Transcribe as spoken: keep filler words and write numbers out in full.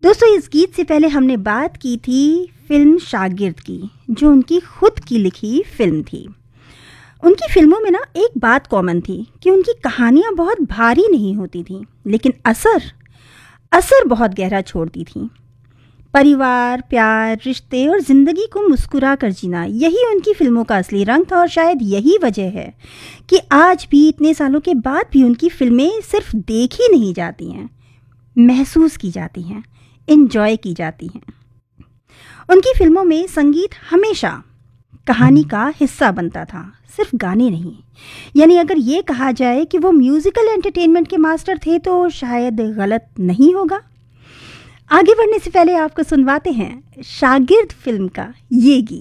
दोस्तों, इस गीत से पहले हमने बात की थी फिल्म शागिर्द की, जो उनकी खुद की लिखी फिल्म थी। उनकी फिल्मों में ना एक बात कॉमन थी कि उनकी कहानियाँ बहुत भारी नहीं होती थीं, लेकिन असर असर बहुत गहरा छोड़ती थीं। परिवार, प्यार, रिश्ते और ज़िंदगी को मुस्कुरा कर जीना, यही उनकी फिल्मों का असली रंग था। और शायद यही वजह है कि आज भी इतने सालों के बाद भी उनकी फिल्में सिर्फ देखी नहीं जाती हैं, महसूस की जाती हैं, एंजॉय की जाती हैं। उनकी फिल्मों में संगीत हमेशा कहानी का हिस्सा बनता था, सिर्फ गाने नहीं। यानी अगर ये कहा जाए कि वो म्यूज़िकल एंटरटेनमेंट के मास्टर थे तो शायद गलत नहीं होगा। आगे बढ़ने से पहले आपको सुनवाते हैं शागिर्द फिल्म का ये गीत।